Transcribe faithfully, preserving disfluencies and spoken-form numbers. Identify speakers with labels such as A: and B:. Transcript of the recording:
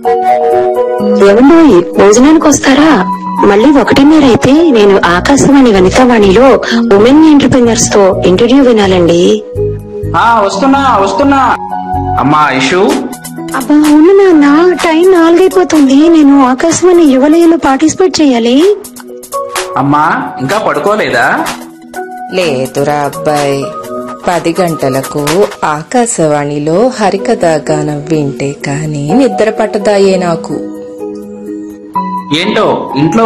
A: ఏమండో భోజనానికి వస్తారా? మళ్ళీ ఒకటిన్నర అయితే నేను ఆకాశవాణి వనితావాణిలో ఉమెన్ ఎంటర్ప్రినర్స్ తో ఇంటర్వ్యూ వినాలండి.
B: వస్తున్నా వస్తున్నా అమ్మా ఇషు.
A: అబ్బా అవును నాన్న, టైం నాలుగైపోతుంది. నేను ఆకాశవాణి యువలయలో పార్టిసిపేట్ చేయాలి.
B: అమ్మా ఇంకా పడుకోలేదా?
C: లేదురా అబ్బాయి, పది గంటలకు ఆకాశవాణిలో హరికథా గానం వింటే కాని నిద్ర పట్టదాయే నాకు.
B: ఏంటో ఇంట్లో